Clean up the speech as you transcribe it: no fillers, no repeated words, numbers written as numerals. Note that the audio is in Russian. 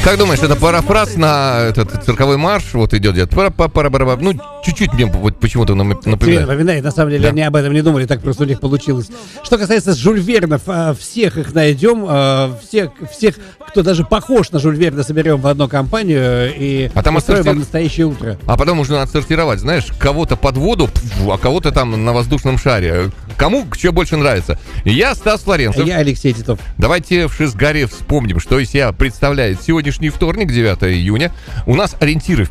Как думаешь, это парафраз на этот цирковой марш? Вот идет где-то. Ну, чуть-чуть мне вот почему-то напоминает. Напоминает, на самом деле, Да. они об этом не думали, так просто у них получилось. Что касается Жюль Вернов, всех их найдем, всех, кто даже похож на Жюль Верна, соберем в одну компанию и А там устроим вам настоящее утро. А потом нужно отсортировать, знаешь, кого-то под воду, а кого-то там на воздушном шаре. Кому что больше нравится? Я Стас Флоренцев. Я Алексей Титов. Давайте в Шизгаре вспомним, что из себя представляет сегодняшний вторник, 9 июня. У нас ориентиры